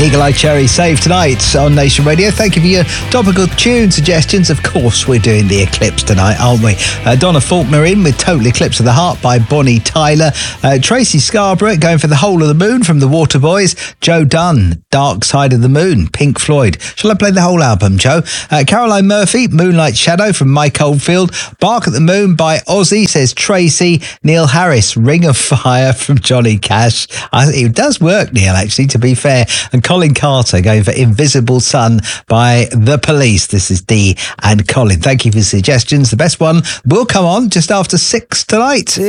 Eagle Eye Cherry Save tonight on Nation Radio. Thank you for your topical tune suggestions. Of course, we're doing the Eclipse tonight, aren't we? Donna Faulkner in with Total Eclipse of the Heart by Bonnie Tyler. Tracy Scarborough going for The Whole of the Moon from the Waterboys. Joe Dunn, Dark Side of the Moon, Pink Floyd. Shall I play the whole album, Joe? Caroline Murphy, Moonlight Shadow from Mike Oldfield. Bark at the Moon by Ozzy, says Tracy. Neil Harris, Ring of Fire from Johnny Cash. It does work, Neil, actually, to be fair. And Colin Carter going for Invisible Sun by The Police. This is Dee and Colin. Thank you for the suggestions. The best one will come on just after 6 tonight.